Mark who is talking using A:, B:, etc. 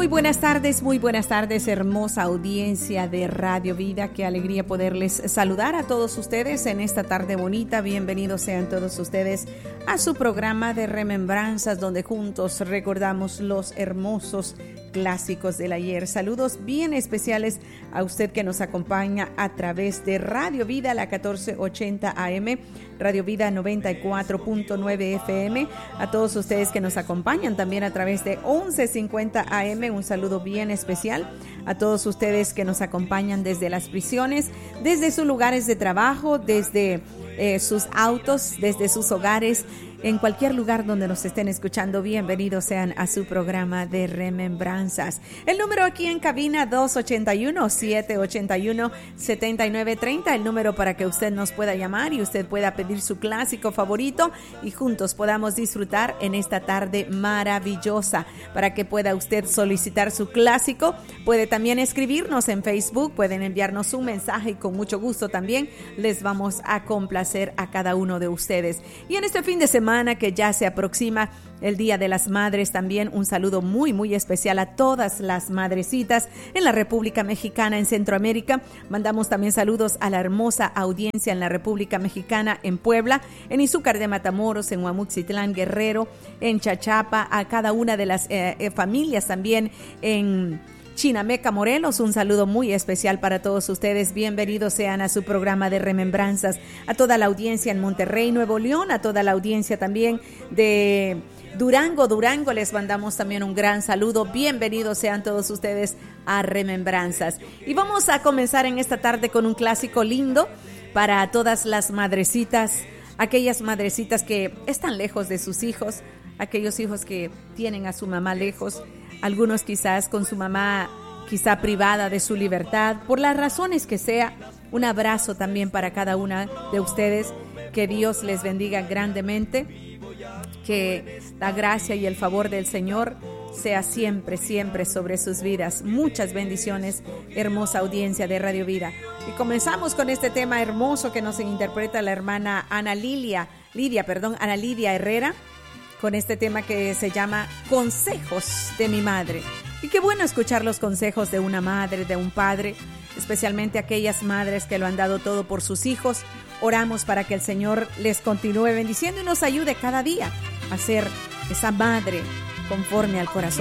A: muy buenas tardes, hermosa audiencia de Radio Vida. Qué alegría poderles saludar a todos ustedes en esta tarde bonita. Bienvenidos sean todos ustedes a su programa de remembranzas, donde juntos recordamos los hermosos clásicos del ayer. Saludos bien especiales a usted que nos acompaña a través de Radio Vida, la 1480 AM, Radio Vida 94.9 FM, a todos ustedes que nos acompañan también a través de 1150 AM, un saludo bien especial a todos ustedes que nos acompañan desde las prisiones, desde sus lugares de trabajo, desde sus autos, desde sus hogares, en cualquier lugar donde nos estén escuchando. Bienvenidos sean a su programa de remembranzas. El número aquí en cabina 281-781-7930, el número para que usted nos pueda llamar y usted pueda pedir su clásico favorito y juntos podamos disfrutar en esta tarde maravillosa. Para que pueda usted solicitar su clásico, puede también escribirnos en Facebook, pueden enviarnos un mensaje y con mucho gusto también les vamos a complacer a cada uno de ustedes. Y en este fin de semana que ya se aproxima el Día de las Madres, también un saludo muy muy especial a todas las madrecitas en la República Mexicana, en Centroamérica. Mandamos también saludos a la hermosa audiencia en la República Mexicana, en Puebla, en Izúcar de Matamoros, en Huamuxitlán, Guerrero, en Chachapa, a cada una de las familias también en Chinameca, Morelos. Un saludo muy especial para todos ustedes. Bienvenidos sean a su programa de remembranzas. A toda la audiencia en Monterrey, Nuevo León, a toda la audiencia también de Durango, les mandamos también un gran saludo. Bienvenidos sean todos ustedes a Remembranzas. Y vamos a comenzar en esta tarde con un clásico lindo para todas las madrecitas, aquellas madrecitas que están lejos de sus hijos, aquellos hijos que tienen a su mamá lejos, algunos quizás con su mamá quizá privada de su libertad, por las razones que sea. Un abrazo también para cada una de ustedes. Que Dios les bendiga grandemente. Que la gracia y el favor del Señor sea siempre, siempre sobre sus vidas. Muchas bendiciones, hermosa audiencia de Radio Vida. Y comenzamos con este tema hermoso que nos interpreta la hermana Ana Lidia Herrera, con este tema que se llama Consejos de mi madre. Y qué bueno escuchar los consejos de una madre, de un padre, especialmente aquellas madres que lo han dado todo por sus hijos. Oramos para que el Señor les continúe bendiciendo y nos ayude cada día a ser esa madre conforme al corazón